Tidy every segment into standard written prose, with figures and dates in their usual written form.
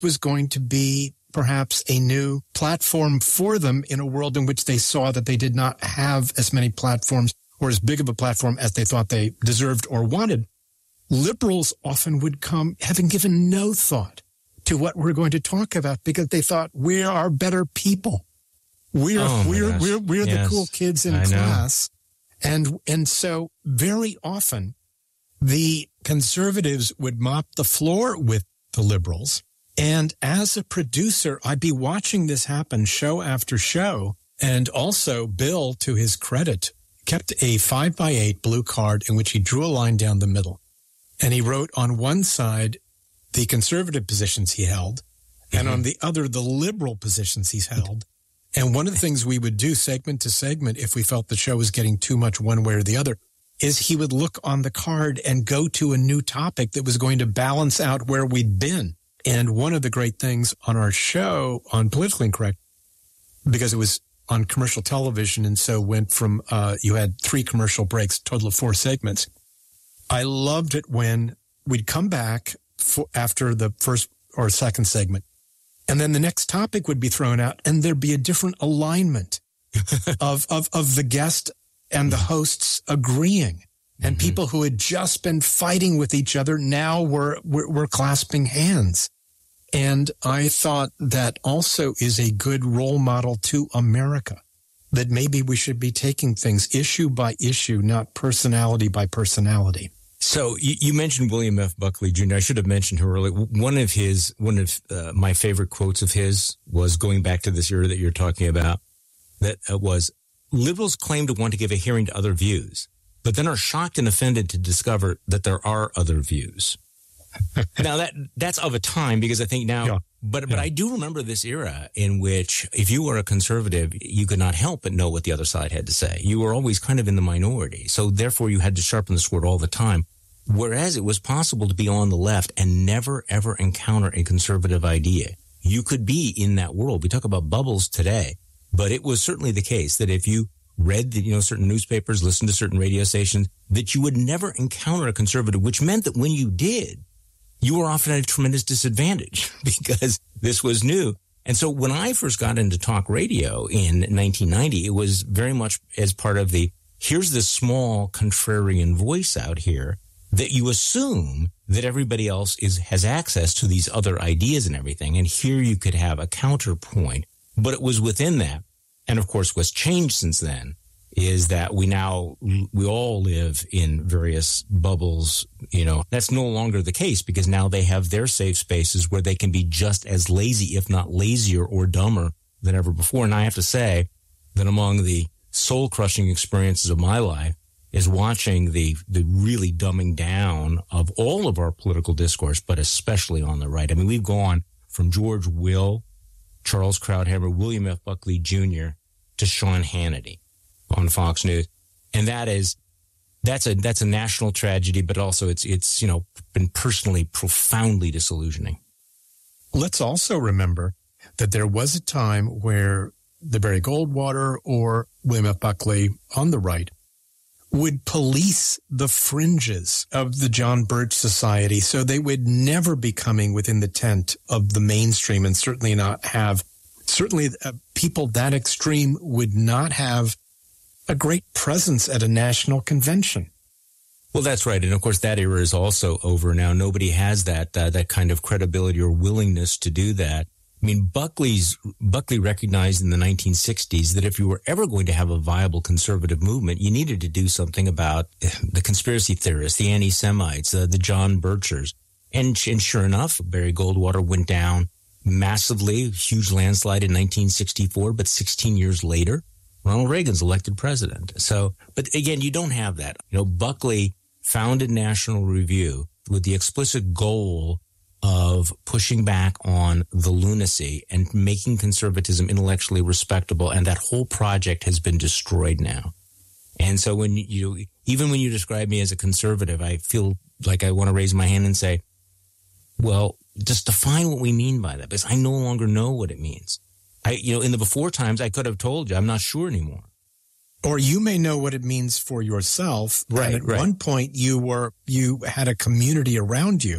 was going to be perhaps a new platform for them in a world in which they saw that they did not have as many platforms or as big of a platform as they thought they deserved or wanted. Liberals often would come having given no thought to what we're going to talk about because they thought we are better people. We're the cool kids in class. And so very often the conservatives would mop the floor with the liberals. And as a producer, I'd be watching this happen show after show. And also Bill, to his credit, kept a 5x8 blue card in which he drew a line down the middle. And he wrote on one side the conservative positions he held, and on the other, the liberal positions he's held. And one of the things we would do segment to segment, if we felt the show was getting too much one way or the other, is he would look on the card and go to a new topic that was going to balance out where we'd been. And one of the great things on our show on Politically Incorrect, because it was on commercial television, and so went from, you had 3 commercial breaks, total of 4 segments. I loved it when we'd come back after the first or second segment, and then the next topic would be thrown out, and there'd be a different alignment of the guest and the hosts agreeing. And people who had just been fighting with each other now were clasping hands. And I thought that also is a good role model to America, that maybe we should be taking things issue by issue, not personality by personality. So you mentioned William F. Buckley Jr. I should have mentioned him earlier. One of my favorite quotes of his was going back to this era that you're talking about, that was, liberals claim to want to give a hearing to other views, but then are shocked and offended to discover that there are other views. Now that's of a time, because I think now, but I do remember this era in which if you were a conservative, you could not help but know what the other side had to say. You were always kind of in the minority. So therefore you had to sharpen the sword all the time. Whereas it was possible to be on the left and never, ever encounter a conservative idea. You could be in that world. We talk about bubbles today, but it was certainly the case that if you read certain newspapers, listened to certain radio stations, that you would never encounter a conservative, which meant that when you did, you were often at a tremendous disadvantage because this was new. And so when I first got into talk radio in 1990, it was very much as part of here's this small contrarian voice out here that you assume that everybody else has access to these other ideas and everything. And here you could have a counterpoint, but it was within that. And of course, what's changed since then is that we all live in various bubbles. That's no longer the case, because now they have their safe spaces where they can be just as lazy, if not lazier or dumber than ever before. And I have to say that among the soul crushing experiences of my life is watching the really dumbing down of all of our political discourse, but especially on the right. I mean, we've gone from George Will, Charles Krauthammer, William F. Buckley Jr. to Sean Hannity on Fox News. And that's a national tragedy, but also it's been personally profoundly disillusioning. Let's also remember that there was a time where the Barry Goldwater or William F. Buckley on the right would police the fringes of the John Birch Society, so they would never be coming within the tent of the mainstream, and certainly people that extreme would not have a great presence at a national convention. Well, that's right. And of course, that era is also over now. Nobody has that kind of credibility or willingness to do that. I mean, Buckley recognized in the 1960s that if you were ever going to have a viable conservative movement, you needed to do something about the conspiracy theorists, the anti-Semites, the John Birchers. And sure enough, Barry Goldwater went down massively, huge landslide in 1964, but 16 years later, Ronald Reagan's elected president. So, but again, you don't have that. Buckley founded National Review with the explicit goal of pushing back on the lunacy and making conservatism intellectually respectable. And that whole project has been destroyed now. And so even when you describe me as a conservative, I feel like I want to raise my hand and say, well, just define what we mean by that, because I no longer know what it means. In the before times, I could have told you, I'm not sure anymore. Or you may know what it means for yourself. Right. And at one point you had a community around you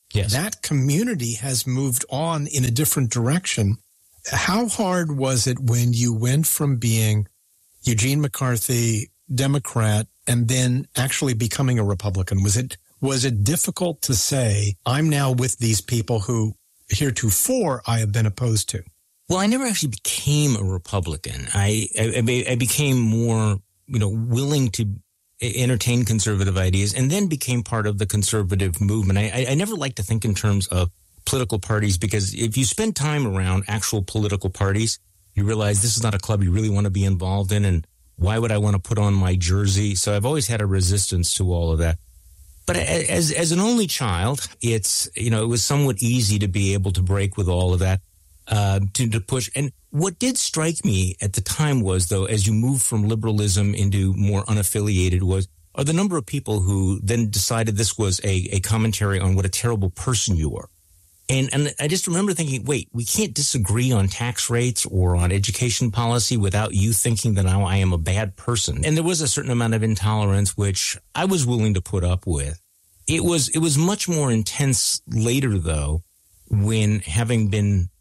Yes. That community has moved on in a different direction. How hard was it when you went from being Eugene McCarthy, Democrat, and then actually becoming a Republican? Was it difficult to say, I'm now with these people who heretofore I have been opposed to? Well, I never actually became a Republican. I became more, willing to entertain conservative ideas and then became part of the conservative movement. I never like to think in terms of political parties, because if you spend time around actual political parties, you realize this is not a club you really want to be involved in. And why would I want to put on my jersey? So I've always had a resistance to all of that. But as an only child, it was somewhat easy to be able to break with all of that, to push. And what did strike me at the time was, though, as you move from liberalism into more unaffiliated, are the number of people who then decided this was a commentary on what a terrible person you were. And I just remember thinking, wait, we can't disagree on tax rates or on education policy without you thinking that now I am a bad person. And there was a certain amount of intolerance, which I was willing to put up with. It was much more intense later, though, when having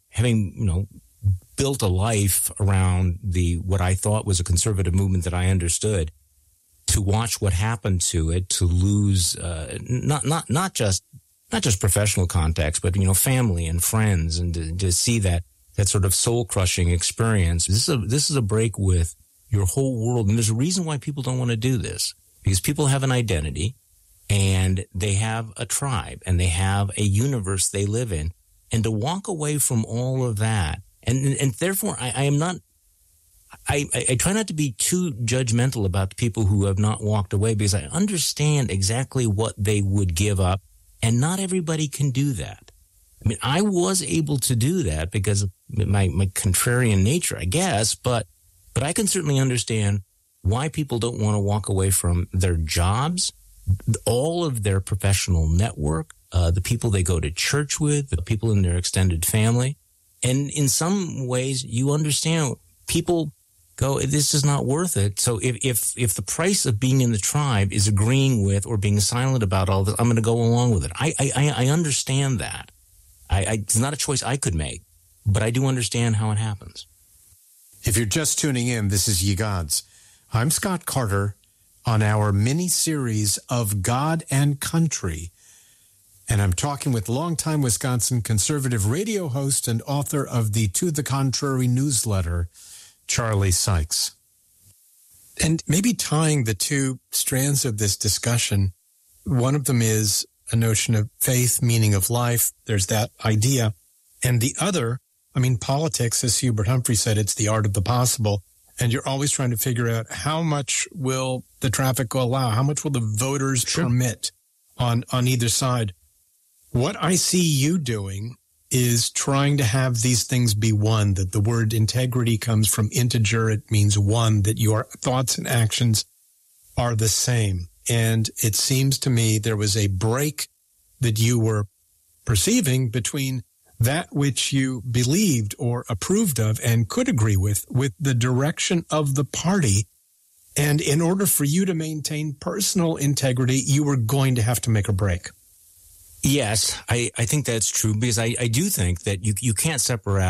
built a life around what I thought was a conservative movement that I understood, to watch what happened to it, to lose not just professional context, but family and friends, and to see that sort of soul crushing experience. This is a break with your whole world, and there's a reason why people don't want to do this, because people have an identity, and they have a tribe, and they have a universe they live in, and to walk away from all of that, and therefore I try not to be too judgmental about the people who have not walked away, because I understand exactly what they would give up. And not everybody can do that. I mean, I was able to do that because of my contrarian nature, I guess, but I can certainly understand why people don't want to walk away from their jobs, all of their professional network, the people they go to church with, the people in their extended family. And in some ways, you understand people go, this is not worth it. So if the price of being in the tribe is agreeing with or being silent about all this, I'm going to go along with it. I understand that. It's not a choice I could make, but I do understand how it happens. If you're just tuning in, this is Ye Gods. I'm Scott Carter on our mini-series of God and Country, and I'm talking with longtime Wisconsin conservative radio host and author of the To the Contrary newsletter, Charlie Sykes. And maybe tying the two strands of this discussion, one of them is a notion of faith, meaning of life. There's that idea. And the other, politics, as Hubert Humphrey said, it's the art of the possible. And you're always trying to figure out how much will the traffic allow? How much will the voters permit on either side? What I see you doing is trying to have these things be one, that the word integrity comes from integer. It means one, that your thoughts and actions are the same. And it seems to me there was a break that you were perceiving between that which you believed or approved of and could agree with the direction of the party. And in order for you to maintain personal integrity, you were going to have to make a break. Yes, I think that's true, because I do think that you can't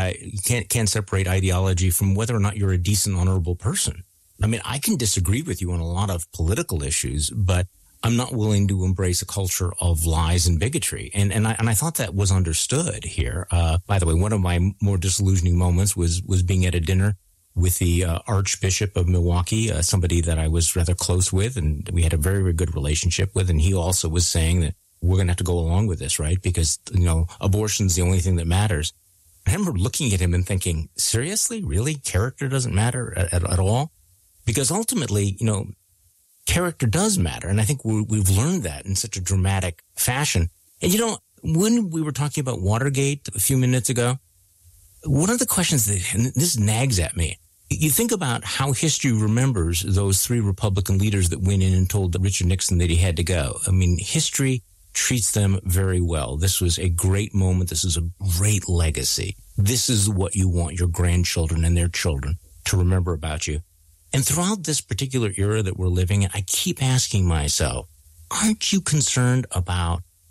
separate ideology from whether or not you're a decent, honorable person. I mean, I can disagree with you on a lot of political issues, but I'm not willing to embrace a culture of lies and bigotry. And I thought that was understood here. By the way, one of my more disillusioning moments was being at a dinner with the Archbishop of Milwaukee, somebody that I was rather close with, and we had a very, very good relationship with. And he also was saying that we're going to have to go along with this, right? Because, abortion's the only thing that matters. I remember looking at him and thinking, seriously? Really? Character doesn't matter at all? Because ultimately, character does matter. And I think we've learned that in such a dramatic fashion. And, when we were talking about Watergate a few minutes ago, one of the questions and this nags at me, you think about how history remembers those three Republican leaders that went in and told Richard Nixon that he had to go. I mean, history treats them very well. This was a great moment. This is a great legacy. This is what you want your grandchildren and their children to remember about you. And throughout this particular era that we're living in, I keep asking myself, aren't you concerned about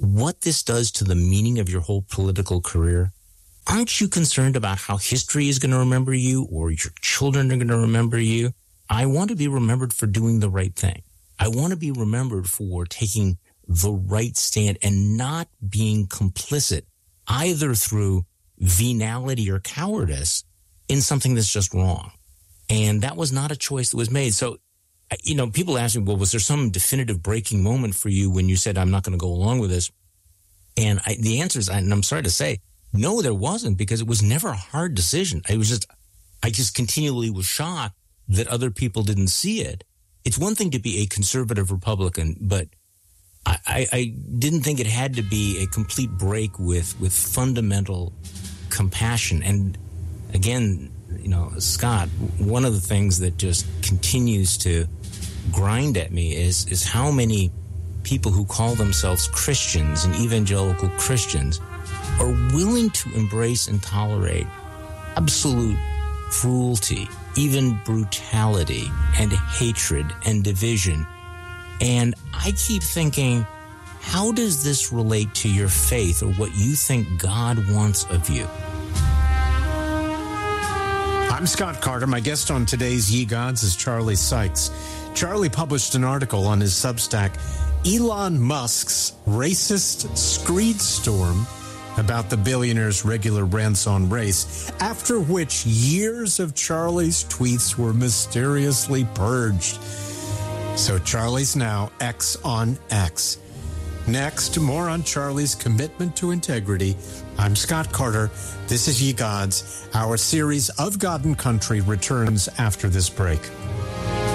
what this does to the meaning of your whole political career? Aren't you concerned about how history is going to remember you or your children are going to remember you? I want to be remembered for doing the right thing. I want to be remembered for taking the right stand and not being complicit either through venality or cowardice in something that's just wrong. And that was not a choice that was made. So, people ask me, well, was there some definitive breaking moment for you when you said, I'm not going to go along with this? And the answer is, and I'm sorry to say, no, there wasn't, because it was never a hard decision. I just continually was shocked that other people didn't see it. It's one thing to be a conservative Republican, but I didn't think it had to be a complete break with fundamental compassion. And again, Scott, one of the things that just continues to grind at me is how many people who call themselves Christians and evangelical Christians are willing to embrace and tolerate absolute cruelty, even brutality and hatred and division. And I keep thinking, how does this relate to your faith or what you think God wants of you? I'm Scott Carter. My guest on today's Ye Gods is Charlie Sykes. Charlie published an article on his Substack, Elon Musk's Racist Screed Storm, about the billionaire's regular Branson race, after which years of Charlie's tweets were mysteriously purged. So Charlie's now X on X. Next, more on Charlie's commitment to integrity. I'm Scott Carter. This is Ye Gods. Our series of God and Country returns after this break.